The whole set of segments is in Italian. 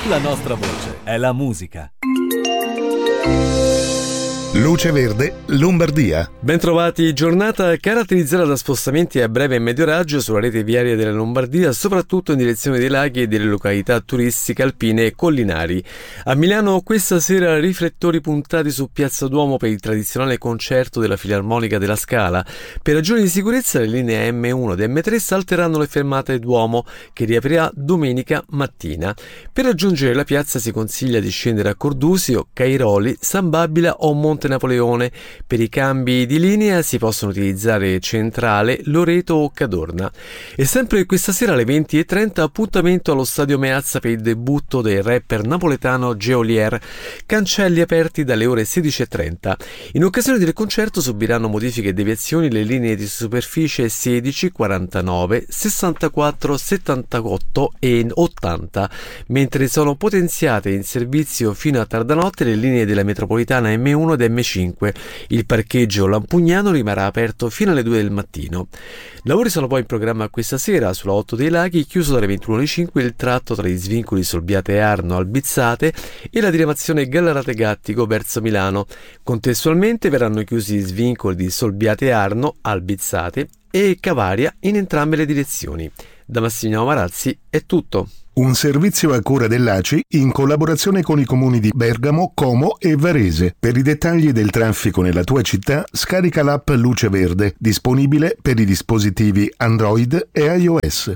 La nostra voce è la musica. Luce Verde, Lombardia. Bentrovati, giornata caratterizzata da spostamenti a breve e medio raggio sulla rete viaria della Lombardia, soprattutto in direzione dei laghi e delle località turistiche alpine e collinari. A Milano questa sera riflettori puntati su Piazza Duomo per il tradizionale concerto della Filarmonica della Scala. Per ragioni di sicurezza le linee M1 ed M3 salteranno le fermate Duomo, che riaprirà domenica mattina. Per raggiungere la piazza si consiglia di scendere a Cordusio, Cairoli, San Babila o Monte Napoleone. Per i cambi di linea si possono utilizzare Centrale, Loreto o Cadorna. E sempre questa sera alle 20:30 appuntamento allo Stadio Meazza per il debutto del rapper napoletano Geolier, cancelli aperti dalle ore 16:30. In occasione del concerto subiranno modifiche e deviazioni le linee di superficie 16, 49, 64, 78 e 80, mentre sono potenziate in servizio fino a tarda notte le linee della metropolitana M1 ed M5. Il parcheggio Lampugnano rimarrà aperto fino alle 2 del mattino. Lavori sono poi in programma questa sera sulla 8 dei Laghi, chiuso dalle 21:05 il tratto tra gli svincoli Solbiate e Arno Albizzate e la diramazione Gallarate Gattico verso Milano. Contestualmente verranno chiusi gli svincoli di Solbiate e Arno Albizzate e Cavaria in entrambe le direzioni. Da Massimiliano Marazzi è tutto. Un servizio a cura dell'ACI in collaborazione con i comuni di Bergamo, Como e Varese. Per i dettagli del traffico nella tua città, scarica l'app Luce Verde, disponibile per i dispositivi Android e iOS.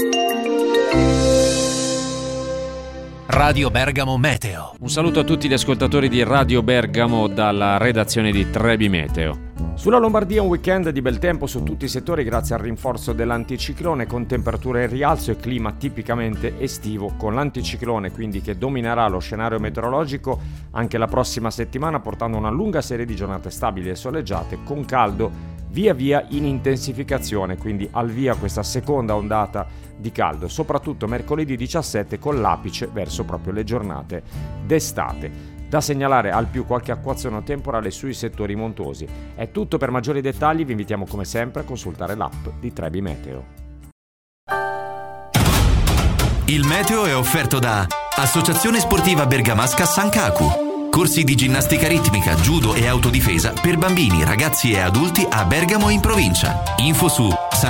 Radio Bergamo Meteo. Un saluto a tutti gli ascoltatori di Radio Bergamo dalla redazione di Trebi Meteo. Sulla Lombardia un weekend di bel tempo su tutti i settori grazie al rinforzo dell'anticiclone, con temperature in rialzo e clima tipicamente estivo, con l'anticiclone quindi che dominerà lo scenario meteorologico anche la prossima settimana, portando una lunga serie di giornate stabili e soleggiate con caldo via via in intensificazione, quindi al via questa seconda ondata di caldo, soprattutto mercoledì 17 con l'apice verso proprio le giornate d'estate. Da segnalare al più qualche acquazzone temporale sui settori montuosi. È tutto. Per maggiori dettagli vi invitiamo come sempre a consultare l'app di Trebi Meteo. Il meteo è offerto da Associazione Sportiva Bergamasca San Cacu. Corsi di ginnastica ritmica, judo e autodifesa per bambini, ragazzi e adulti a Bergamo e in provincia. Info su